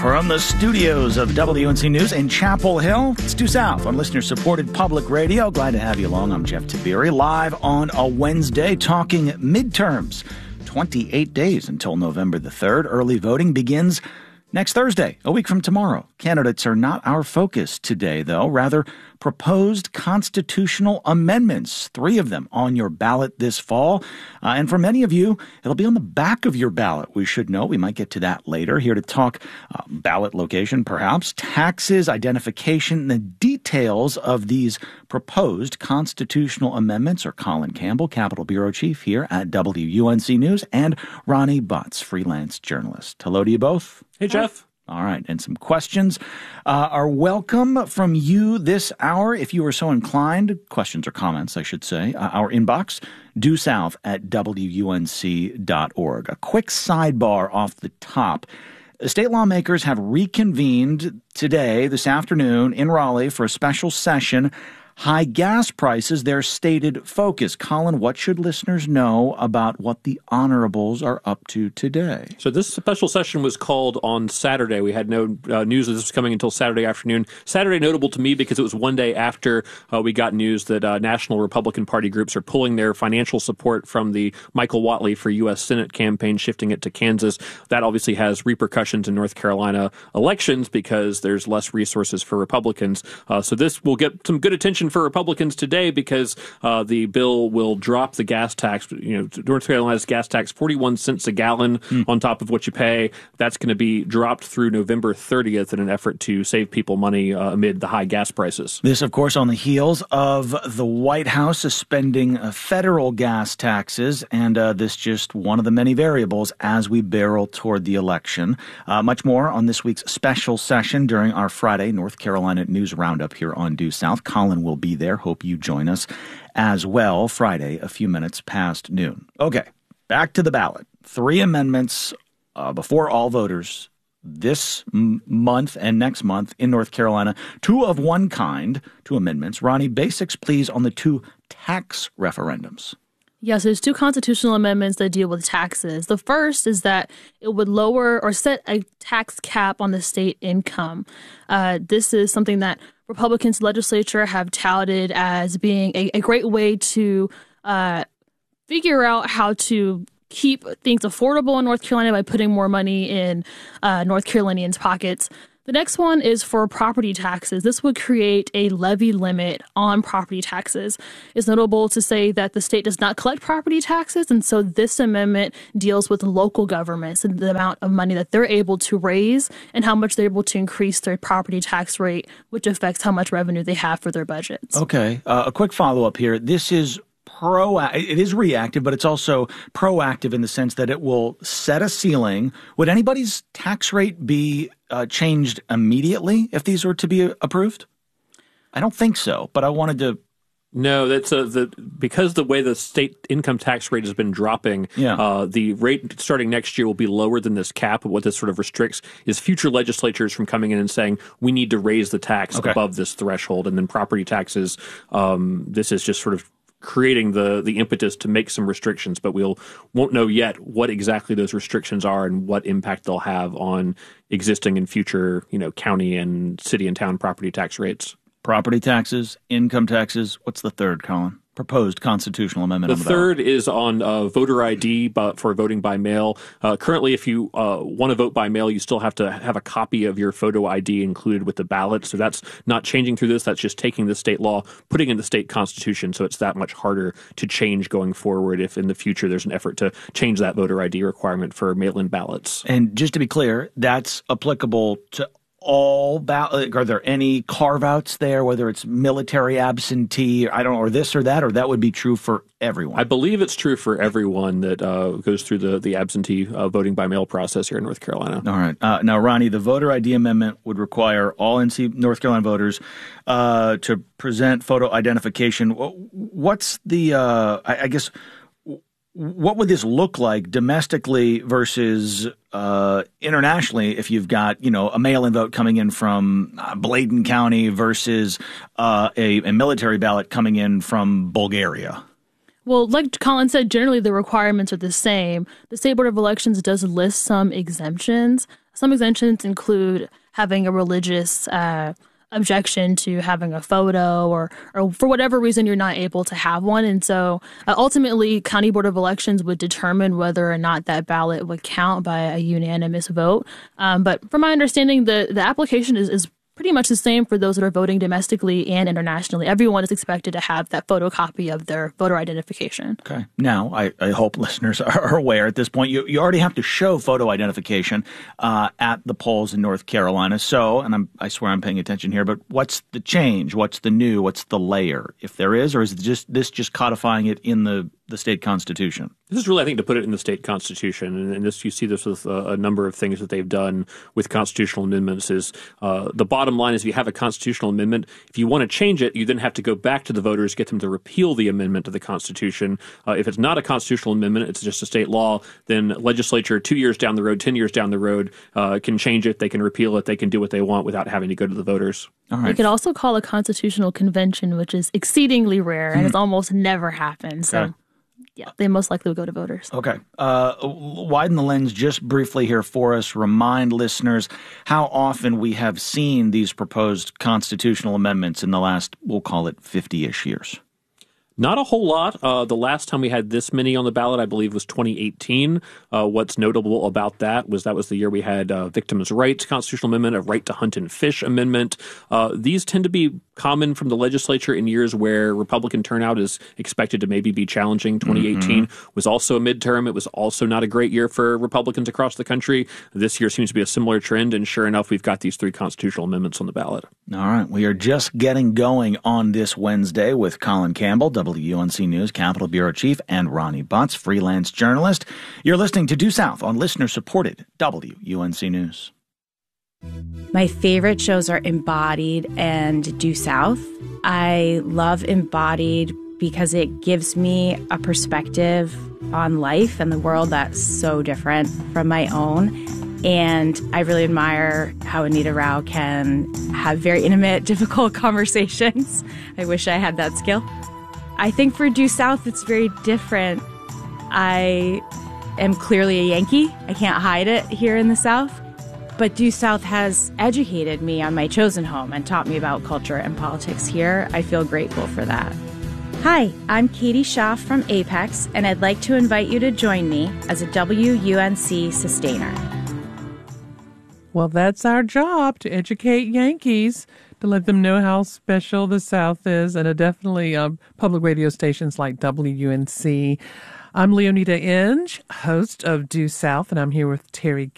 From the studios of WUNC News in Chapel Hill, it's Due South on listener-supported public radio. Glad to have you along. I'm Jeff Tiberi, live on a Wednesday, talking midterms. 28 days until November the 3rd. Early voting begins next Thursday, a week from tomorrow. Candidates are not our focus today, though. Rather, proposed constitutional amendments, 3 of them on your ballot this fall. And for many of you, it'll be on the back of your ballot. We should know. We might get to that later. Here to talk ballot location, perhaps, taxes, identification, and the details of these proposed constitutional amendments are Colin Campbell, Capitol Bureau Chief here at WUNC News, and Ronnie Butts, freelance journalist. Hello to you both. Hey, Jeff. All right, and some questions are welcome from you this hour. If you are so inclined, questions or comments, I should say, our inbox, duesouth at WUNC.org. A quick sidebar off the top. State lawmakers have reconvened today, this afternoon, in Raleigh for a special session. High gas prices, their stated focus. Colin, what should listeners know about what the honorables are up to today? So this special session was called on Saturday. We had no news of this was coming until Saturday afternoon. Saturday notable to me because it was one day after we got news that national Republican Party groups are pulling their financial support from the Michael Whatley for U.S. Senate campaign, shifting it to Kansas. That obviously has repercussions in North Carolina elections because there's less resources for Republicans. So this will get some good attention for Republicans today because the bill will drop the gas tax. North Carolina's gas tax, 41 cents a gallon on top of what you pay. That's going to be dropped through November 30th in an effort to save people money amid the high gas prices. This, of course, on the heels of the White House suspending federal gas taxes, and this just one of the many variables as we barrel toward the election. Much more on this week's special session during our Friday North Carolina News Roundup here on Due South. Colin will be there. Hope you join us as well. Friday, a few minutes past noon. Okay, back to the ballot. 3 amendments before all voters this month and next month in North Carolina. 2 of one kind, 2 amendments. Ronnie, basics, please, on the 2 tax referendums. Yes, there's 2 constitutional amendments that deal with taxes. The first is that it would lower or set a tax cap on the state income. This is something that Republicans legislature have touted as being a great way to figure out how to keep things affordable in North Carolina by putting more money in North Carolinians' pockets. The next one is for property taxes. This would create a levy limit on property taxes. It's notable to say that the state does not collect property taxes, and so this amendment deals with local governments and the amount of money that they're able to raise and how much they're able to increase their property tax rate, which affects how much revenue they have for their budgets. Okay. A quick follow-up here. This is it is reactive, but it's also proactive in the sense that it will set a ceiling. Would anybody's tax rate be changed immediately if these were to be approved? I don't think so, but I wanted to. No, that's because the way the state income tax rate has been dropping, the rate starting next year will be lower than this cap. What this sort of restricts is future legislatures from coming in and saying we need to raise the tax above this threshold, and then property taxes. This is just sort of creating the impetus to make some restrictions, but won't know yet what exactly those restrictions are and what impact they'll have on existing and future, county and city and town property tax rates. Property taxes, income taxes. What's the third, Colin? Proposed constitutional amendment. The third is on voter ID for voting by mail. Currently, if you want to vote by mail, you still have to have a copy of your photo ID included with the ballot. So that's not changing through this. That's just taking the state law, putting in the state constitution. So it's that much harder to change going forward if in the future there's an effort to change that voter ID requirement for mail-in ballots. And just to be clear, that's applicable to all ballot. Are there any carve-outs there, whether it's military absentee, or this or that, or that would be true for everyone? I believe it's true for everyone that goes through the absentee voting by mail process here in North Carolina. All right. Now, Ronnie, the voter ID amendment would require all North Carolina voters to present photo identification. What's the, I guess, what would this look like domestically versus internationally if you've got, a mail-in vote coming in from Bladen County versus a military ballot coming in from Bulgaria? Well, like Colin said, generally the requirements are the same. The State Board of Elections does list some exemptions. Some exemptions include having a religious objection to having a photo or for whatever reason you're not able to have one. And so ultimately, County Board of Elections would determine whether or not that ballot would count by a unanimous vote. But from my understanding, the application is pretty much the same for those that are voting domestically and internationally. Everyone is expected to have that photocopy of their voter identification. Okay. Now, I hope listeners are aware at this point, you already have to show photo identification at the polls in North Carolina. So, and I swear I'm paying attention here, but what's the change? What's the new? What's the layer, if there is? Or is it just codifying it in the state constitution? This is really, I think, to put it in the state constitution, and this you see this with a number of things that they've done with constitutional amendments. Is the bottom line is if you have a constitutional amendment, if you want to change it, you then have to go back to the voters, get them to repeal the amendment to the Constitution. If it's not a constitutional amendment, it's just a state law, then legislature 2 years down the road, 10 years down the road can change it, they can repeal it, they can do what they want without having to go to the voters. All right. You could also call a constitutional convention, which is exceedingly rare and it's almost never happened. So. Okay. Yeah, they most likely will go to voters. Okay. Widen the lens just briefly here for us. Remind listeners how often we have seen these proposed constitutional amendments in the last, we'll call it 50-ish years. Not a whole lot. The last time we had this many on the ballot, I believe, was 2018. What's notable about that was the year we had victims' rights constitutional amendment, a right to hunt and fish amendment. These tend to be common from the legislature in years where Republican turnout is expected to maybe be challenging. 2018 was also a midterm. It was also not a great year for Republicans across the country. This year seems to be a similar trend, and sure enough, we've got these 3 constitutional amendments on the ballot. All right. We are just getting going on this Wednesday with Colin Campbell, WUNC News Capitol Bureau Chief, and Ronnie Butts, freelance journalist. You're listening to Due South on listener-supported WUNC News. My favorite shows are Embodied and Due South. I love Embodied because it gives me a perspective on life and the world that's so different from my own. And I really admire how Anita Rao can have very intimate, difficult conversations. I wish I had that skill. I think for Due South, it's very different. I am clearly a Yankee. I can't hide it here in the South. But Due South has educated me on my chosen home and taught me about culture and politics here. I feel grateful for that. Hi, I'm Katie Schaaf from Apex, and I'd like to invite you to join me as a WUNC sustainer. Well, that's our job, to educate Yankees, to let them know how special the South is, and definitely public radio stations like WUNC. I'm Leonita Inge, host of Due South, and I'm here with Terry